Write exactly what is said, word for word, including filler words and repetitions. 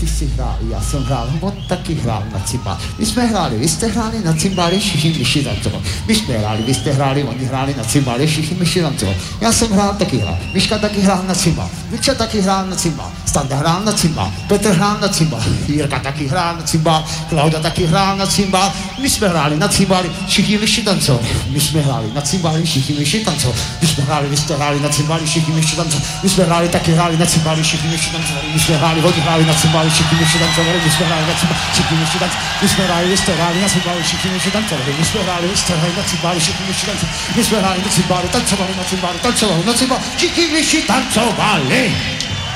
ty jsi hrál, já jsem hrál, on taky hrál na cymbál. My jsme hráli, vy jste hráli na cymbáli, všichni myši tancovali. My jsme hráli, vy jste hráli, oni hráli na cymbáli, všichni myši tancovali. Já jsem hrál, taky hrál. Miška taky hrál na cymbál. Miča taky hrál na cymbál. Standa hrál na cymbál. Petr hrál na cymbál. Jirka taky hrál na cymbál. Klauda taky hrál na cymbál. My jsme hráli na cymbáli, všichni myši tancovali. My jsme hráli na cymbáli, všichni myši tancovali. My jsme hráli, vy jste hráli na cymbáli, všichni myši tancovali. My jsme hráli, taky hráli na cymbáli, všichni myši tancovali. My jsme hráli, oni hráli na cymbáli, všichni myši tancovali. My jsme hráli na cymbáli, všichni myši tancovali. My jsme hráli, vy jste hráli na cymbáli, všichni myši tancovali. My jsme hráli, vy jste hráli na cymbáli, všichni myši tancovali. My jsme hráli na cymbáli, tancovali na cymbáli, tancovali na cymbáli, všichni myši tancovali.